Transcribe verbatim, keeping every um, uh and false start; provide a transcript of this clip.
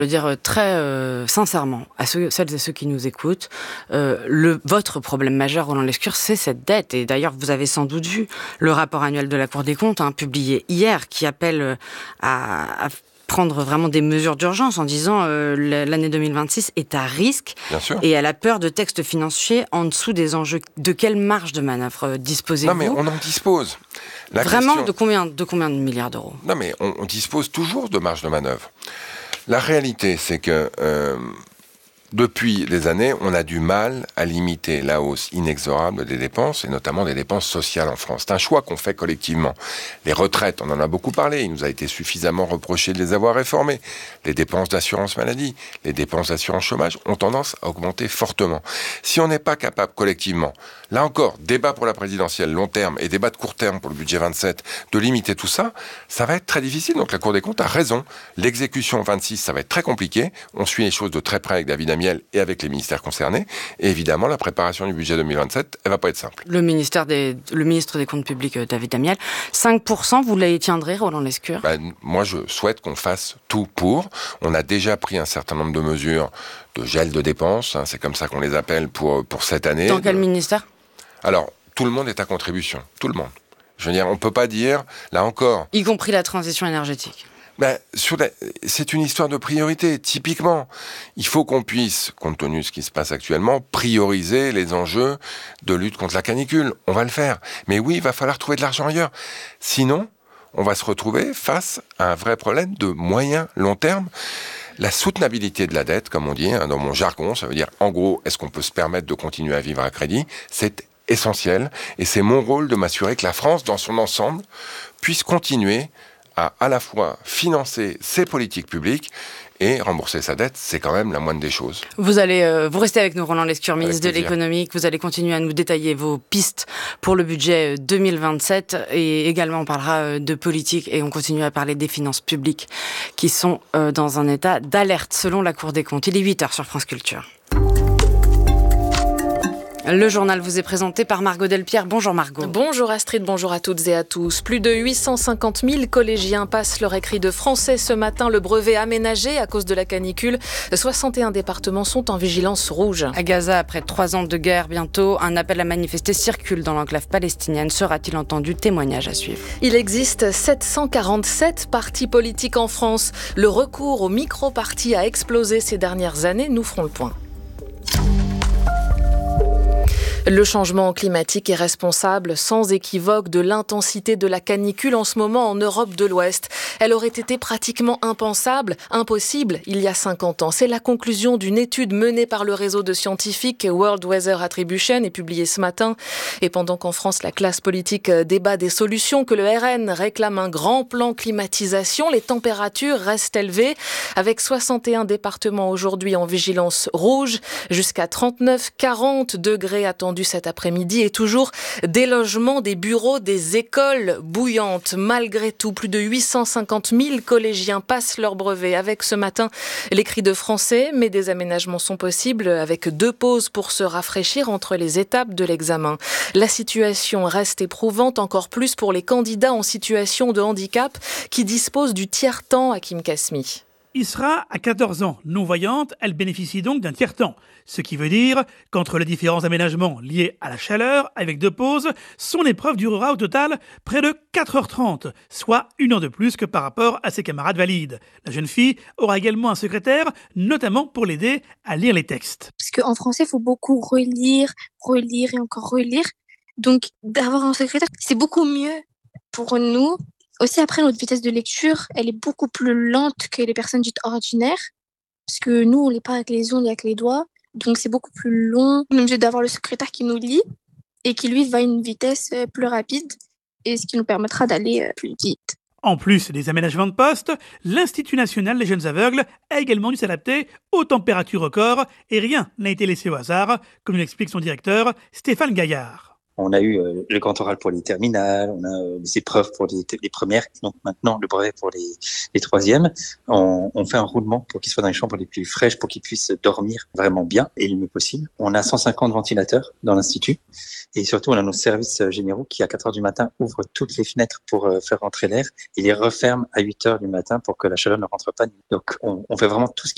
Je veux dire très euh, sincèrement à ceux, celles et ceux qui nous écoutent, euh, le, votre problème majeur, Roland Lescure, c'est cette dette. Et d'ailleurs, vous avez sans doute vu le rapport annuel de la Cour des comptes, hein, publié hier, qui appelle à, à prendre vraiment des mesures d'urgence en disant euh, l'année deux mille vingt-six est à risque. Bien sûr. Et elle a peur de textes financiers en dessous des enjeux. De quelle marge de manœuvre euh, disposez-vous ? Non, mais on en dispose. La vraiment question... de, combien, de combien de milliards d'euros ? Non, mais on, on dispose toujours de marge de manœuvre. La réalité, c'est que euh, depuis des années, on a du mal à limiter la hausse inexorable des dépenses, et notamment des dépenses sociales en France. C'est un choix qu'on fait collectivement. Les retraites, on en a beaucoup parlé, il nous a été suffisamment reproché de les avoir réformées. Les dépenses d'assurance maladie, les dépenses d'assurance chômage ont tendance à augmenter fortement. Si on n'est pas capable collectivement, là encore, débat pour la présidentielle long terme et débat de court terme pour le budget vingt-sept, de limiter tout ça, ça va être très difficile. Donc la Cour des comptes a raison. L'exécution vingt-six, ça va être très compliqué. On suit les choses de très près avec David Amiel et avec les ministères concernés. Et évidemment, la préparation du budget deux mille vingt-sept, elle va pas être simple. Le, ministère des, le ministre des Comptes publics, David Amiel, cinq pour cent, vous les tiendrez, Roland Lescure ? Ben, moi, je souhaite qu'on fasse tout pour. On a déjà pris un certain nombre de mesures de gel de dépenses, hein, c'est comme ça qu'on les appelle pour, pour cette année. Dans quel de... ministère ? Alors, tout le monde est à contribution. Tout le monde. Je veux dire, on ne peut pas dire, là encore... Y compris la transition énergétique. Ben, sur la... C'est une histoire de priorité. Typiquement, il faut qu'on puisse, compte tenu de ce qui se passe actuellement, prioriser les enjeux de lutte contre la canicule. On va le faire. Mais oui, il va falloir trouver de l'argent ailleurs. Sinon, on va se retrouver face à un vrai problème de moyen long terme. La soutenabilité de la dette, comme on dit, hein, dans mon jargon, ça veut dire, en gros, est-ce qu'on peut se permettre de continuer à vivre à crédit ? C'est essentiel. Et c'est mon rôle de m'assurer que la France, dans son ensemble, puisse continuer à à la fois financer ses politiques publiques et rembourser sa dette, c'est quand même la moindre des choses. Vous allez, euh, vous restez avec nous, Roland Lescure, ministre de plaisir. l'économie. Vous allez continuer à nous détailler vos pistes pour le budget deux mille vingt-sept et également on parlera de politique et on continue à parler des finances publiques qui sont euh, dans un état d'alerte selon la Cour des comptes. Il est huit heures sur France Culture. Le journal vous est présenté par Margot Delpierre. Bonjour Margot. Bonjour Astrid, bonjour à toutes et à tous. Plus de huit cent cinquante mille collégiens passent leur écrit de français ce matin. Le brevet aménagé à cause de la canicule. soixante et un départements sont en vigilance rouge. À Gaza, après trois ans de guerre, bientôt, un appel à manifester circule dans l'enclave palestinienne. Sera-t-il entendu ? Témoignage à suivre. Il existe sept cent quarante-sept partis politiques en France. Le recours aux micro-partis a explosé ces dernières années. Nous ferons le point. Le changement climatique est responsable sans équivoque de l'intensité de la canicule en ce moment en Europe de l'Ouest. Elle aurait été pratiquement impensable, impossible il y a cinquante ans. C'est la conclusion d'une étude menée par le réseau de scientifiques World Weather Attribution et publiée ce matin. Et pendant qu'en France, la classe politique débat des solutions, que le R N réclame un grand plan climatisation, les températures restent élevées avec soixante et un départements aujourd'hui en vigilance rouge, jusqu'à trente-neuf à quarante degrés attendus cet après-midi et toujours des logements, des bureaux, des écoles bouillantes. Malgré tout, plus de huit cent cinquante mille collégiens passent leur brevet avec ce matin l'écrit de français, mais des aménagements sont possibles avec deux pauses pour se rafraîchir entre les étapes de l'examen. La situation reste éprouvante encore plus pour les candidats en situation de handicap qui disposent du tiers-temps, Hakim Kasmi. Isra a quatorze ans. Non-voyante, elle bénéficie donc d'un tiers-temps. Ce qui veut dire qu'entre les différents aménagements liés à la chaleur, avec deux pauses, son épreuve durera au total près de quatre heures trente, soit une heure de plus que par rapport à ses camarades valides. La jeune fille aura également un secrétaire, notamment pour l'aider à lire les textes. Parce qu'en français, il faut beaucoup relire, relire et encore relire. Donc, d'avoir un secrétaire, c'est beaucoup mieux pour nous. Aussi, après, notre vitesse de lecture, elle est beaucoup plus lente que les personnes dites ordinaires. Parce que nous, on lit pas avec les yeux, on lit avec les doigts. Donc, c'est beaucoup plus long. On est obligé d'avoir le secrétaire qui nous lit et qui, lui, va à une vitesse plus rapide et ce qui nous permettra d'aller plus vite. En plus des aménagements de poste, l'Institut national des jeunes aveugles a également dû s'adapter aux températures records et rien n'a été laissé au hasard, comme l'explique son directeur, Stéphane Gaillard. On a eu euh, le grand oral pour les terminales, on a euh, les épreuves pour les, les premières, donc maintenant le brevet pour les, les troisièmes. On, on fait un roulement pour qu'ils soient dans les chambres les plus fraîches, pour qu'ils puissent dormir vraiment bien et le mieux possible. On a cent cinquante ventilateurs dans l'institut et surtout on a nos services généraux qui à quatre heures du matin ouvrent toutes les fenêtres pour euh, faire rentrer l'air et les referment à huit heures du matin pour que la chaleur ne rentre pas. Donc on, on fait vraiment tout ce qui